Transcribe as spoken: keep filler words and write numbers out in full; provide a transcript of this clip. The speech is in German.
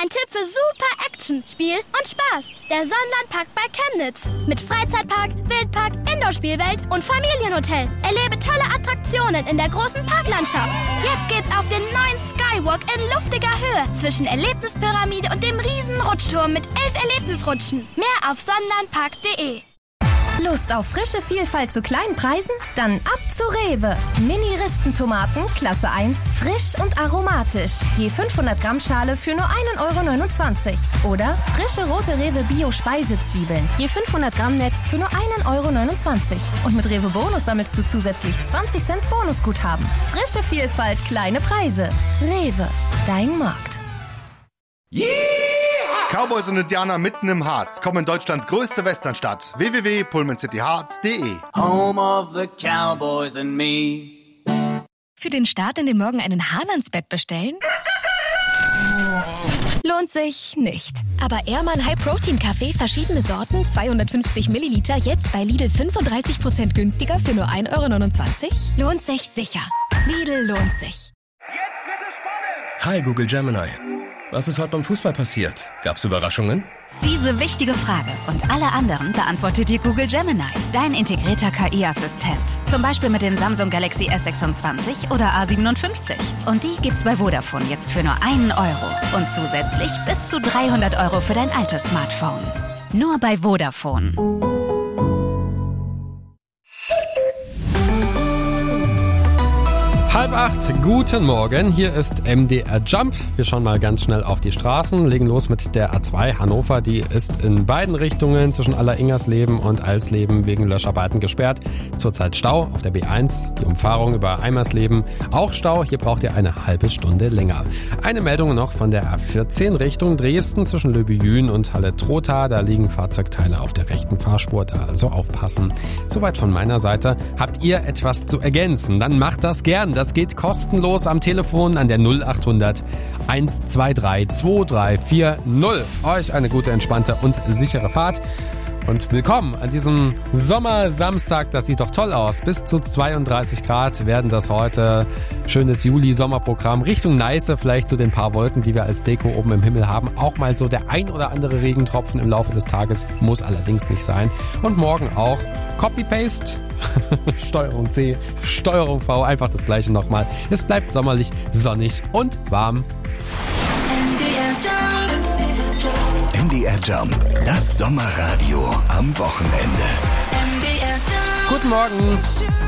Mein Tipp für super Action, Spiel und Spaß. Der Sonnenlandpark bei Chemnitz. Mit Freizeitpark, Wildpark, Indoor-Spielwelt und Familienhotel. Erlebe tolle Attraktionen in der großen Parklandschaft. Jetzt geht's auf den neuen Skywalk in luftiger Höhe zwischen Erlebnispyramide und dem riesen Rutschturm mit elf Erlebnisrutschen. Mehr auf sonnenlandpark punkt de. Lust auf frische Vielfalt zu kleinen Preisen? Dann ab zu Rewe. Mini-Rispentomaten, Klasse eins, frisch und aromatisch. Je fünfhundert Gramm Schale für nur ein Euro neunundzwanzig. Oder frische rote Rewe Bio-Speisezwiebeln. Je fünfhundert Gramm Netz für nur ein Euro neunundzwanzig. Und mit Rewe Bonus sammelst du zusätzlich zwanzig Cent Bonusguthaben. Frische Vielfalt, kleine Preise. Rewe, dein Markt. Yeah! Cowboys und Indianer mitten im Harz kommen in Deutschlands größte Westernstadt. w w w punkt pullman city harz punkt de. Home of the Cowboys and me. Für den Start in den Morgen einen Hahn ans Bett bestellen? Lohnt sich nicht. Aber Ehrmann High Protein Kaffee, verschiedene Sorten, zweihundertfünfzig Milliliter, jetzt bei Lidl fünfunddreißig Prozent günstiger für nur ein Euro neunundzwanzig? Lohnt sich sicher. Lidl lohnt sich. Jetzt wird es spannend. Hi Google Gemini. Was ist heute beim Fußball passiert? Gab's Überraschungen? Diese wichtige Frage und alle anderen beantwortet dir Google Gemini, dein integrierter K I-Assistent. Zum Beispiel mit dem Samsung Galaxy S sechsundzwanzig oder A siebenundfünfzig. Und die gibt's bei Vodafone jetzt für nur einen Euro. Und zusätzlich bis zu dreihundert Euro für dein altes Smartphone. Nur bei Vodafone. Halb acht, guten Morgen, hier ist M D R Jump. Wir schauen mal ganz schnell auf die Straßen, legen los mit der A zwei Hannover. Die ist in beiden Richtungen zwischen Aller-Ingersleben und Alsleben wegen Löscharbeiten gesperrt. Zurzeit Stau auf der B eins, die Umfahrung über Eimersleben auch Stau. Hier braucht ihr eine halbe Stunde länger. Eine Meldung noch von der A vierzehn Richtung Dresden zwischen Löbejün und Halle-Trotha. Da liegen Fahrzeugteile auf der rechten Fahrspur, da also aufpassen. Soweit von meiner Seite. Habt ihr etwas zu ergänzen? Dann macht das gern. Das geht kostenlos am Telefon an der null achthundert eins zwei drei zwei drei vier null. Euch eine gute, entspannte und sichere Fahrt. Und willkommen an diesem Sommersamstag. Das sieht doch toll aus. Bis zu zweiunddreißig Grad werden das heute. Schönes Juli-Sommerprogramm. Richtung Neiße, vielleicht zu den paar Wolken, die wir als Deko oben im Himmel haben. Auch mal so der ein oder andere Regentropfen im Laufe des Tages. Muss allerdings nicht sein. Und morgen auch Copy-Paste. Steuerung C, Steuerung V. Einfach das gleiche nochmal. Es bleibt sommerlich, sonnig und warm. M D R Jump, das Sommerradio am Wochenende. Guten Morgen.